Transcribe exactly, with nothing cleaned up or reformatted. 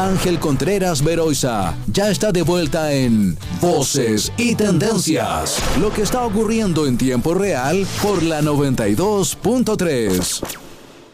Ángel Contreras Beroiza ya está de vuelta en Voces y Tendencias, lo que está ocurriendo en tiempo real por la noventa y dos punto tres.